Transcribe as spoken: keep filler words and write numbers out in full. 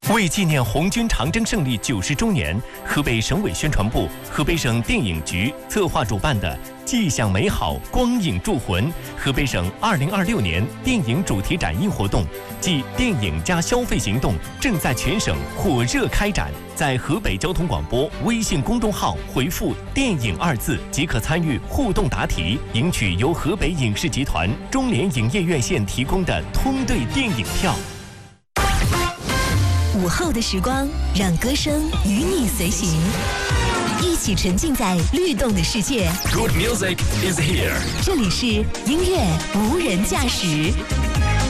为纪念红军长征胜利九十周年，河北省委宣传部、河北省电影局策划主办的“既享美好，光影铸魂”河北省二零二六年电影主题展映活动暨电影加消费行动正在全省火热开展。在河北交通广播微信公众号回复“电影”二字，即可参与互动答题，赢取由河北影视集团中联影业院线提供的通兑电影票。 午后的时光，让歌声与你随行，一起沉浸在律动的世界。 Good music is here。 这里是音乐无人驾驶。